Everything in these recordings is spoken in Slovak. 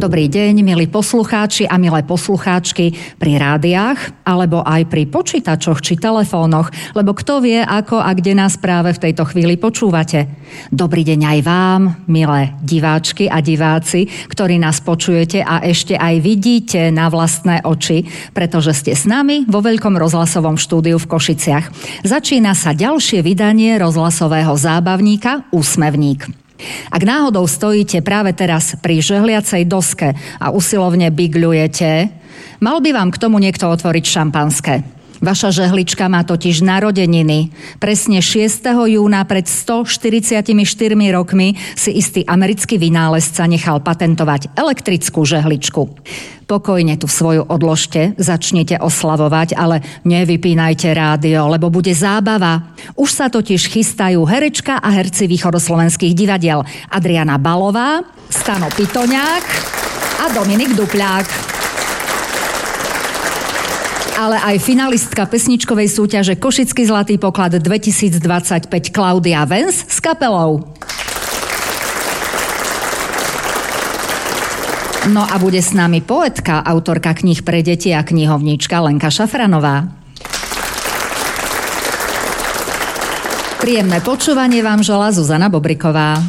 Dobrý deň, milí poslucháči a milé poslucháčky pri rádiách, alebo aj pri počítačoch či telefónoch, lebo kto vie, ako a kde nás práve v tejto chvíli počúvate. Dobrý deň aj vám, milé diváčky a diváci, ktorí nás počujete a ešte aj vidíte na vlastné oči, pretože ste s nami vo Veľkom rozhlasovom štúdiu v Košiciach. Začína sa ďalšie vydanie rozhlasového zábavníka Úsmevník. Ak náhodou stojíte práve teraz pri žehliacej doske a usilovne bigľujete, mal by vám k tomu niekto otvoriť šampanské. Vaša žehlička má totiž narodeniny. Presne 6. júna pred 144 rokmi si istý americký vynálezca nechal patentovať elektrickú žehličku. Pokojne tu svoju odložte, začnite oslavovať, ale nevypínajte rádio, lebo bude zábava. Už sa totiž chystajú herečka a herci východoslovenských divadiel Adriana Balová, Stano Pitoňák a Dominik Dupľák. Ale aj finalistka pesničkovej súťaže Košický zlatý poklad 2025 Klaudia Vens s kapelou. No a bude s nami poetka, autorka kníh pre deti a knihovníčka Lenka Šafranová. Príjemné počúvanie vám želá Zuzana Bobriková.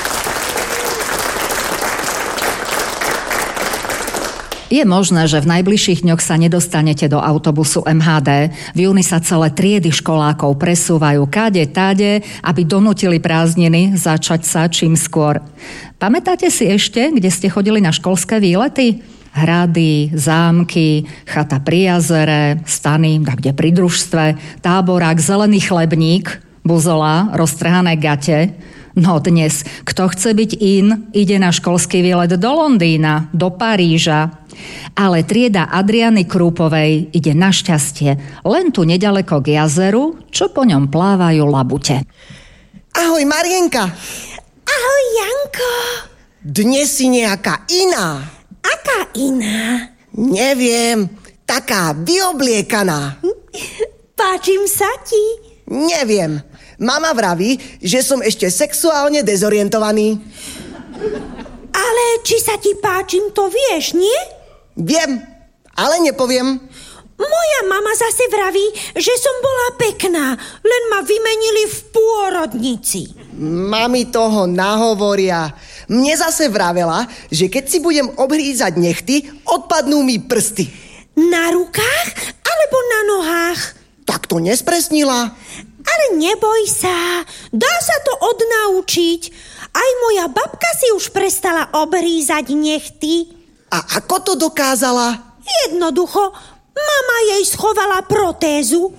Je možné, že v najbližších dňoch sa nedostanete do autobusu MHD. V júni sa celé triedy školákov presúvajú kade, tade, aby donútili prázdniny začať sa čím skôr. Pamätáte si ešte, kde ste chodili na školské výlety? Hrady, zámky, chata pri jazere, stany, kde pri družstve, táborák, zelený chlebník, buzola, roztrhané gate. No dnes, kto chce byť ide na školský výlet do Londýna, do Paríža. Ale trieda Adriany Krúpovej ide našťastie len tu nedaleko k jazeru, čo po ňom plávajú labute. Ahoj, Marienka. Ahoj, Janko. Dnes si nejaká iná. Aká iná? Neviem, taká vyobliekaná. Páčim sa ti? Neviem. Mama vraví, že som ešte sexuálne dezorientovaný. Ale či sa ti páčim, to vieš, nie? Viem, ale nepoviem. Moja mama zase vraví, že som bola pekná, len ma vymenili v pôrodnici. Mami toho nahovoria. Mne zase vravela, že keď si budem obhrízať nechty, odpadnú mi prsty. Na rukách alebo na nohách? Tak to nespresnila. Ale neboj sa, dá sa to odnaučiť. Aj moja babka si už prestala obhrízať nechty. A ako to dokázala? Jednoducho, mama jej schovala protézu.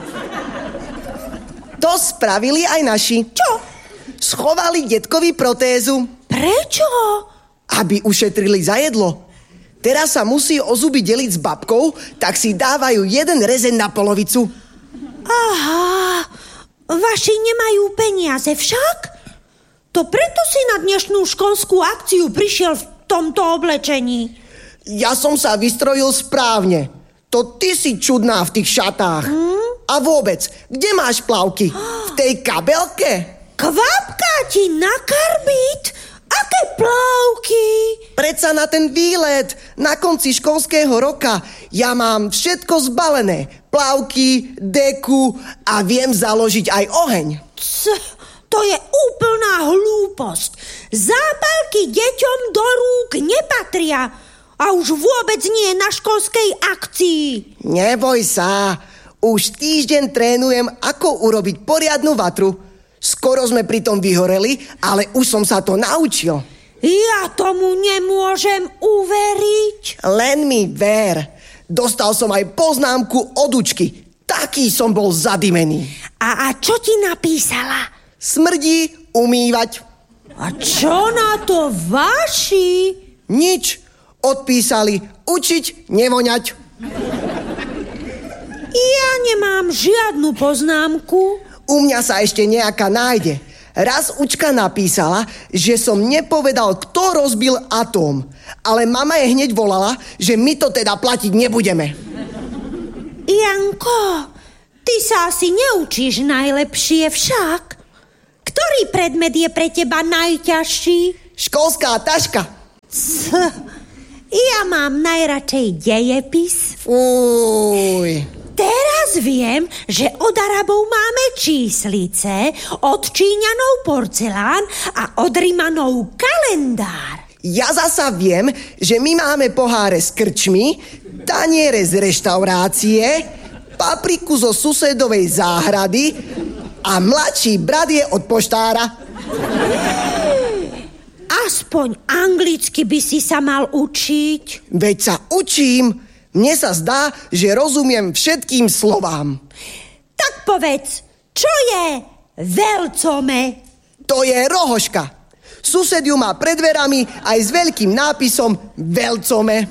To spravili aj naši. Čo? Schovali detkovi protézu. Prečo? Aby ušetrili za jedlo. Teraz sa musí o zuby deliť s babkou, tak si dávajú jeden rezeň na polovicu. Aha, vaši nemajú peniaze však? To preto si na dnešnú školskú akciu prišiel v tomto oblečení. Ja som sa vystrojil správne. To ty si čudná v tých šatách. A vôbec, kde máš plavky? V tej kabelke? Kvapka ti na karbít? Aké plavky? Predsa na ten výlet, na konci školského roka. Ja mám všetko zbalené. Plavky, deku a viem založiť aj oheň. To je úplná hlúposť. Zápalky deťom do rúk nepatria. A už vôbec nie na školskej akcii. Neboj sa. Už týždeň trénujem, ako urobiť poriadnu vatru. Skoro sme pri tom vyhoreli, ale už som sa to naučil. Ja tomu nemôžem uveriť. Len mi ver. Dostal som aj poznámku od učky. Taký som bol zadimený. A čo ti napísala? Smrdí umývať. A čo na to vaši? Nič. Odpísali učiť nevoňať. Ja nemám žiadnu poznámku. U mňa sa ešte nejaká nájde. Raz učka napísala, že som nepovedal, kto rozbil atóm. Ale mama je hneď volala, že my to teda platiť nebudeme. Janko, ty sa asi neučíš najlepšie však. Ktorý predmet je pre teba najťažší? Školská taška. Ja mám najradšej dejepis. Fúj. Teraz viem, že od Arabov máme číslice, od Číňanov porcelán a od Rimanov kalendár. Ja zasa viem, že my máme poháre s krčmi, taniere z reštaurácie, papriku zo susedovej záhrady a mladší brat je od poštára. Aspoň anglicky by si sa mal učiť. Veď sa učím. Mne sa zdá, že rozumiem všetkým slovám. Tak povedz, čo je veľcome? To je rohoška. Sused ju má pred dverami aj s veľkým nápisom veľcome.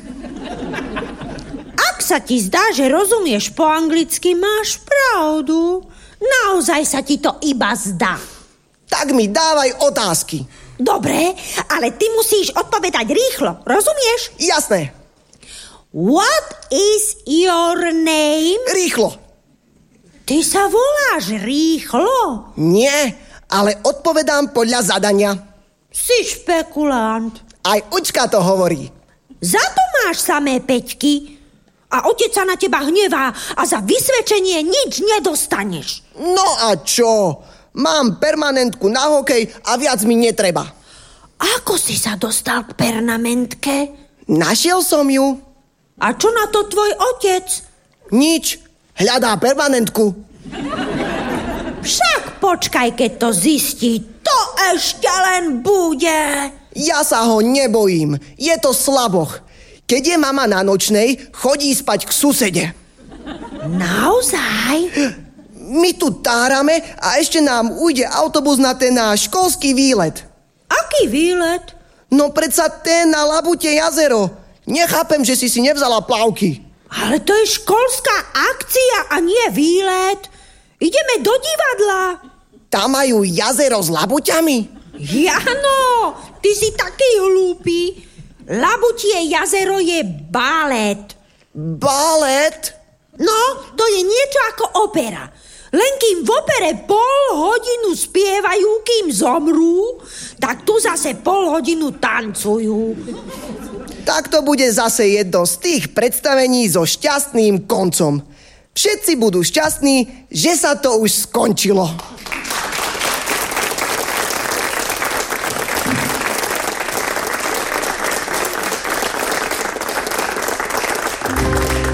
Ak sa ti zdá, že rozumieš po anglicky, máš pravdu. Naozaj sa ti to iba zdá. Tak mi dávaj otázky. Dobre, ale ty musíš odpovedať rýchlo, rozumieš? Jasné. What is your name? Rýchlo. Ty sa voláš Rýchlo? Nie, ale odpovedám podľa zadania. Si špekulant. Aj učka to hovorí. Za to máš samé peťky. A otec sa na teba hnevá a za vysvedčenie nič nedostaneš. No a čo? Mám permanentku na hokej a viac mi netreba. Ako si sa dostal k permanentke? Našiel som ju. A čo na to tvoj otec? Nič. Hľadá permanentku. Však počkaj, keď to zistí. To ešte len bude. Ja sa ho nebojím. Je to slaboch. Keď je mama na nočnej, chodí spať k susede. Naozaj? My tu tárame a ešte nám ujde autobus na ten náš školský výlet. Aký výlet? No predsa ten na Labute jazero. Nechápem, že si nevzala plavky. Ale to je školská akcia a nie výlet. Ideme do divadla. Tam majú jazero s labuťami? Jano, ty si taký hlúpy. Labutie jazero je balet. Balet? No, to je niečo ako opera. Len kým v opere pol hodinu spievajú, kým zomrú, tak tu zase pol hodinu tancujú. Tak to bude zase jedno z tých predstavení so šťastným koncom. Všetci budú šťastní, že sa to už skončilo.